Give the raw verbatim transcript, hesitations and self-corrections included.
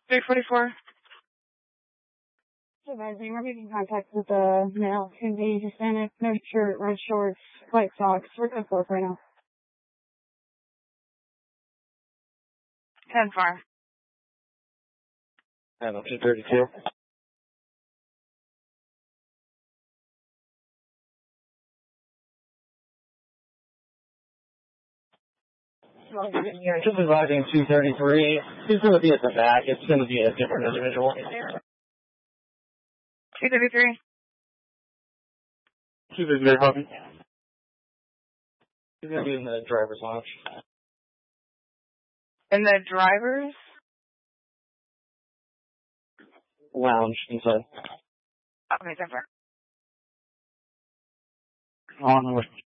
three forty-four. Supervising, we're making contact with the male, who's Asian Hispanic, no shirt, red shorts, white socks. We're going to fork right now. ten four. And two thirty-two. Yeah, supervising two thirty-three. He's going to be at the back. It's going to be a different individual. two thirty-three. two thirty-three, Harvey. He's going to be in the driver's lounge. In the driver's? Lounge inside. Okay, ten four. On with